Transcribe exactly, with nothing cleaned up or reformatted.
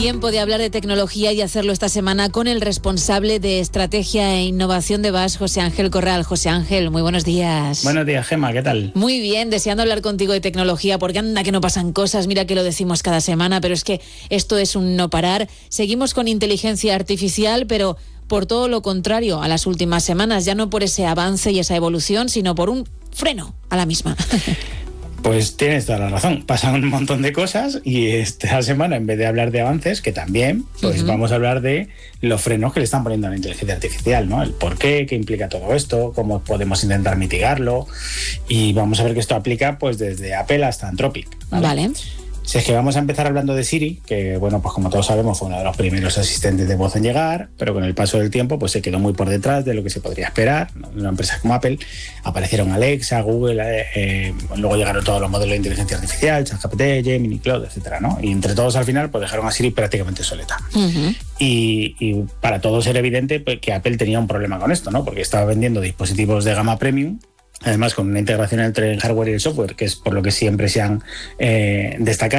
Tiempo de hablar de tecnología y hacerlo esta semana con el responsable de Estrategia e Innovación de B A S, José Ángel Corral. José Ángel, muy buenos días. Buenos días, Gemma, ¿qué tal? Muy bien, deseando hablar contigo de tecnología, porque anda que no pasan cosas, mira que lo decimos cada semana, pero es que esto es un no parar. Seguimos con inteligencia artificial, pero por todo lo contrario a las últimas semanas, ya no por ese avance y esa evolución, sino por un freno a la misma. Pues tienes toda la razón, pasan un montón de cosas y esta semana, en vez de hablar de avances, que también, pues uh-huh. vamos a hablar de los frenos que le están poniendo a la inteligencia artificial, ¿no? El por qué, qué implica todo esto, cómo podemos intentar mitigarlo, y vamos a ver que esto aplica pues desde Apple hasta Anthropic. Vale. Vale. Si es que vamos a empezar hablando de Siri, que bueno, pues como todos sabemos fue uno de los primeros asistentes de voz en llegar, pero con el paso del tiempo pues se quedó muy por detrás de lo que se podría esperar, ¿no? De una empresa como Apple. Aparecieron Alexa, Google, eh, eh, luego llegaron todos los modelos de inteligencia artificial, ChatGPT, Gemini, Claude, etcétera, ¿no? Y entre todos al final pues dejaron a Siri prácticamente soleta. Uh-huh. Y, y para todos era evidente pues, que Apple tenía un problema con esto, ¿no? Porque estaba vendiendo dispositivos de gama premium, además con una integración entre el hardware y el software, que es por lo que siempre se han eh, destacado